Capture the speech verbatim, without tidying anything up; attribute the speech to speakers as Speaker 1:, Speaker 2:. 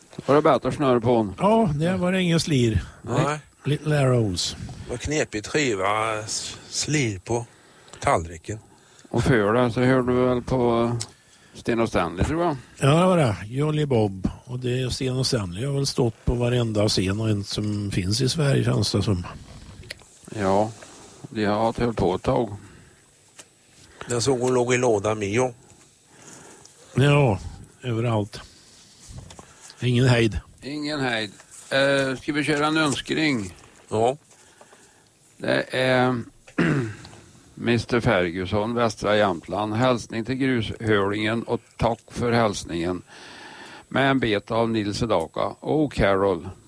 Speaker 1: Var det bättre snöre på hon?
Speaker 2: Ja, det var det ingen slir.
Speaker 3: Nej.
Speaker 2: Little Arrows.
Speaker 3: Det var knepigt skiva slir på tallriken.
Speaker 1: Och för det så hörde du väl på Sten och Stanley, tror jag?
Speaker 2: Ja, det var det. Jolly Bob. Och det är Sten och Stanley. Jag har väl stått på varenda scen och en som finns i Sverige, känns det som.
Speaker 1: Ja, de har hållit på ett tag.
Speaker 3: Den såg hon låg i låda Mio.
Speaker 2: Ja, överallt. Ingen hejd.
Speaker 1: Ingen hejd. Uh, ska vi köra en önskring?
Speaker 3: Ja.
Speaker 1: Det är mister Ferguson, Västra Jämtland. Hälsning till grushörlingen och tack för hälsningen. Med en bet av Nils Sedaka. Oh Carol,